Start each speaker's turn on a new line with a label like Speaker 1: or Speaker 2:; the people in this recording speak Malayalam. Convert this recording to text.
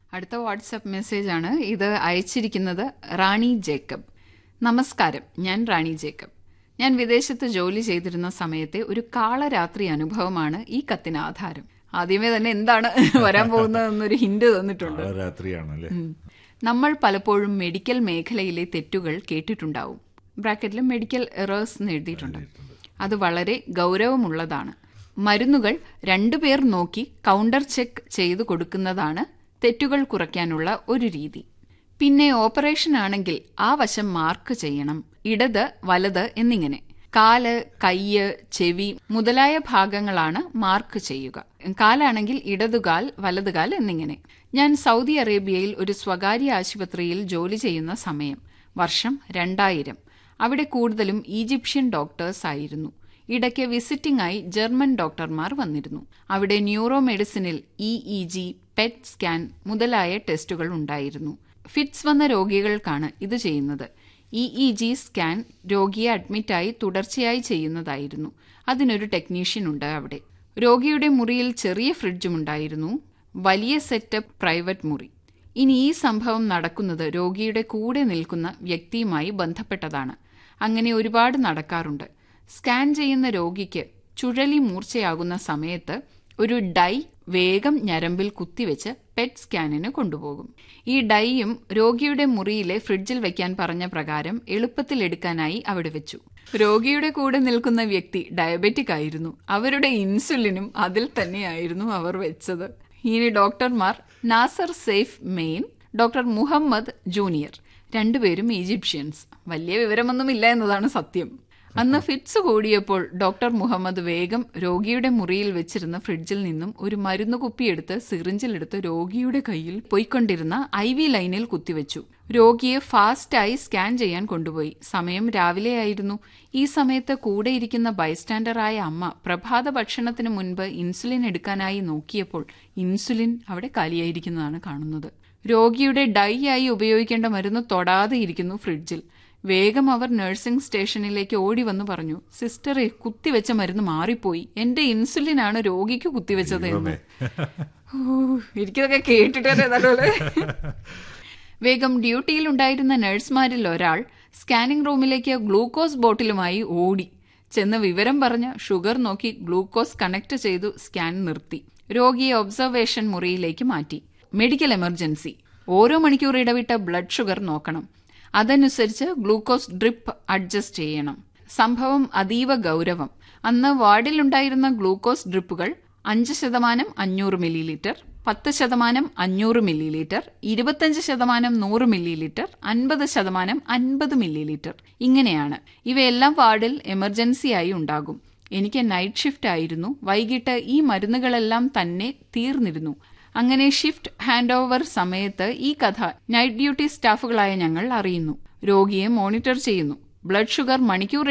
Speaker 1: അടുത്ത വാട്സാപ്പ് മെസ്സേജാണ്. ഇത് അയച്ചിരിക്കുന്നത് റാണി ജേക്കബ്. നമസ്കാരം, ഞാൻ റാണി ജേക്കബ്. ഞാൻ വിദേശത്ത് ജോലി ചെയ്തിരുന്ന സമയത്തെ ഒരു കാളരാത്രി അനുഭവമാണ് ഈ കത്തിന് ആധാരം. ആദ്യമേ തന്നെ എന്താണ് വരാൻ പോകുന്നതെന്നൊരു ഹിന്റ് തന്നിട്ടുണ്ട്. നമ്മൾ പലപ്പോഴും മെഡിക്കൽ മേഖലയിലെ തെറ്റുകൾ കേട്ടിട്ടുണ്ടാവും. ബ്രാക്കറ്റിൽ മെഡിക്കൽ എറേഴ്സ് എന്ന് എഴുതിയിട്ടുണ്ട്. അത് വളരെ ഗൗരവമുള്ളതാണ്. മരുന്നുകൾ 2 പേർ നോക്കി കൗണ്ടർ ചെക്ക് ചെയ്തു കൊടുക്കുന്നതാണ് തെറ്റുകൾ കുറയ്ക്കാനുള്ള ഒരു രീതി. പിന്നെ ഓപ്പറേഷൻ ആണെങ്കിൽ ആ വശം മാർക്ക് ചെയ്യണം, ഇടത് വലത് എന്നിങ്ങനെ. കാല്, കയ്യ്, ചെവി മുതലായ ഭാഗങ്ങളാണ് മാർക്ക് ചെയ്യുക. കാലാണെങ്കിൽ ഇടതുകാൽ, വലതുകാൽ എന്നിങ്ങനെ. ഞാൻ സൗദി അറേബ്യയിൽ ഒരു സ്വകാര്യ ആശുപത്രിയിൽ ജോലി ചെയ്യുന്ന സമയം, വർഷം 2000. അവിടെ കൂടുതലും ഈജിപ്ഷ്യൻ ഡോക്ടേഴ്സ് ആയിരുന്നു. ഇടയ്ക്ക് വിസിറ്റിംഗ് ആയി ജർമ്മൻ ഡോക്ടർമാർ വന്നിരുന്നു. അവിടെ ന്യൂറോ മെഡിസിനിൽ EEG, പെറ്റ് സ്കാൻ മുതലായ ടെസ്റ്റുകൾ ഉണ്ടായിരുന്നു. ഫിറ്റ്സ് വന്ന രോഗികൾക്കാണ് ഇത് ചെയ്യുന്നത്. EEG സ്കാൻ രോഗിയെ അഡ്മിറ്റായി തുടർച്ചയായി ചെയ്യുന്നതായിരുന്നു. അതിനൊരു ടെക്നീഷ്യൻ ഉണ്ട് അവിടെ. രോഗിയുടെ മുറിയിൽ ചെറിയ ഫ്രിഡ്ജും ഉണ്ടായിരുന്നു. വലിയ സെറ്റപ്പ് പ്രൈവറ്റ് മുറി. ഇനി ഈ സംഭവം നടക്കുന്നത് രോഗിയുടെ കൂടെ നിൽക്കുന്ന വ്യക്തിയുമായി ബന്ധപ്പെട്ടതാണ്. അങ്ങനെ ഒരുപാട് നടക്കാറുണ്ട്. സ്കാൻ ചെയ്യുന്ന രോഗിക്ക് ചുഴലി മൂർച്ചയാകുന്ന സമയത്ത് ഒരു ഡൈ വേഗം ഞരമ്പിൽ കുത്തിവെച്ച് പെറ്റ് സ്കാനിന് കൊണ്ടുപോകും. ഈ ഡൈയും രോഗിയുടെ മുറിയിലെ ഫ്രിഡ്ജിൽ വെക്കാൻ പറഞ്ഞ പ്രകാരം എളുപ്പത്തിൽ എടുക്കാനായി അവിടെ വെച്ചു. രോഗിയുടെ കൂടെ നിൽക്കുന്ന വ്യക്തി ഡയബറ്റിക് ആയിരുന്നു. അവരുടെ ഇൻസുലിനും അതിൽ തന്നെയായിരുന്നു അവർ വെച്ചത്. ഇനി ഡോക്ടർമാർ Nasar Saif main, doctor Muhammad junior, 2 പേരും ഈജിപ്ഷ്യൻസ്. വലിയ വിവരമൊന്നുമില്ല എന്നതാണ് സത്യം. അന്ന് ഫിറ്റ്സ് കൂടിയപ്പോൾ ഡോക്ടർ മുഹമ്മദ് വേഗം രോഗിയുടെ മുറിയിൽ വെച്ചിരുന്ന ഫ്രിഡ്ജിൽ നിന്നും ഒരു മരുന്ന് കുപ്പിയെടുത്ത് സിറിഞ്ചിലെടുത്ത് രോഗിയുടെ കയ്യിൽ പോയിക്കൊണ്ടിരുന്ന IV ലൈനിൽ കുത്തിവെച്ചു. രോഗിയെ ഫാസ്റ്റായി സ്കാൻ ചെയ്യാൻ കൊണ്ടുപോയി. സമയം രാവിലെയായിരുന്നു. ഈ സമയത്ത് കൂടെയിരിക്കുന്ന ബൈസ്റ്റാൻഡറായ അമ്മ പ്രഭാത ഭക്ഷണത്തിന് മുൻപ് ഇൻസുലിൻ എടുക്കാനായി നോക്കിയപ്പോൾ ഇൻസുലിൻ അവിടെ കാലിയായിരിക്കുന്നതാണ് കാണുന്നത്. രോഗിയുടെ ഡൈ ആയി ഉപയോഗിക്കേണ്ട മരുന്ന് തൊടാതെ ഇരിക്കുന്നു ഫ്രിഡ്ജിൽ. വേഗം അവർ നഴ്സിംഗ് സ്റ്റേഷനിലേക്ക് ഓടി വന്നു പറഞ്ഞു, സിസ്റ്ററെ, കുത്തിവെച്ച മരുന്ന് മാറിപ്പോയി, എന്റെ ഇൻസുലിനാണ് രോഗിക്ക് കുത്തിവെച്ചത് എന്ന്. എനിക്കിതൊക്കെ കേട്ടിട്ടേ. വേഗം ഡ്യൂട്ടിയിലുണ്ടായിരുന്ന നഴ്സുമാരിൽ ഒരാൾ സ്കാനിംഗ് റൂമിലേക്ക് ഗ്ലൂക്കോസ് ബോട്ടിലുമായി ഓടി ചെന്ന് വിവരം പറഞ്ഞ് ഷുഗർ നോക്കി ഗ്ലൂക്കോസ് കണക്ട് ചെയ്തു സ്കാൻ നിർത്തി. രോഗിയെ ഒബ്സർവേഷൻ മുറിയിലേക്ക് മാറ്റി. Medical emergency. ഓരോ മണിക്കൂർ ഇടവിട്ട് ബ്ലഡ് ഷുഗർ നോക്കണം. അതനുസരിച്ച് ഗ്ലൂക്കോസ് ഡ്രിപ്പ് അഡ്ജസ്റ്റ് ചെയ്യണം. സംഭവം അതീവ ഗൗരവം. അന്ന് വാർഡിലുണ്ടായിരുന്ന glucose ഡ്രിപ്പുകൾ 5% 500 ml, 10% 500 ml, 25% 100 ml, 50% 50 ml. ഇങ്ങനെയാണ്. ഇവയെല്ലാം വാർഡിൽ എമർജൻസിയായി ഉണ്ടാകും. എനിക്ക് നൈറ്റ് ഷിഫ്റ്റ് ആയിരുന്നു. വൈകിട്ട് ഈ മരുന്നുകളെല്ലാം തന്നെ തീർന്നിരുന്നു. അങ്ങനെ ഷിഫ്റ്റ് ഹാൻഡ് ഓവർ സമയത്ത് ഈ കഥ നൈറ്റ് ഡ്യൂട്ടി സ്റ്റാഫുകളായ ഞങ്ങൾ അറിയുന്നു. രോഗിയെ മോണിറ്റർ ചെയ്യുന്നു. ബ്ലഡ് ഷുഗർ മണിക്കൂർ